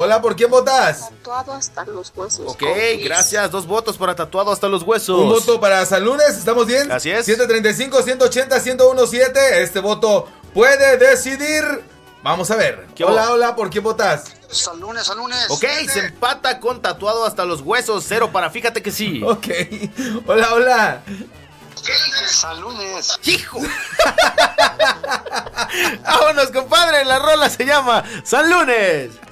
hola, ¿por quién votas? Tatuado hasta los huesos. Ok, gracias. 2 votos para Tatuado hasta los huesos. Un voto para San Lunes, ¿estamos bien? Así es. 735, 180, 1017. Este voto puede decidir. Vamos a ver. Hola, ¿por quién votas? San Lunes. Ok, se empata con Tatuado hasta los huesos. 0 para Fíjate que sí. Ok. Hola. San Lunes. ¡Hijo! Vámonos, compadre. La rola se llama San Lunes.